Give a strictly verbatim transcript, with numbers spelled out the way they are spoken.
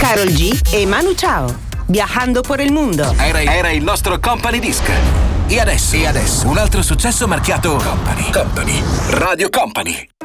Karol G e Manu Chao. Viajando por el mundo. Era, era il nostro Company Disc. E adesso, e adesso un altro successo marchiato Company. Company. Radio Company.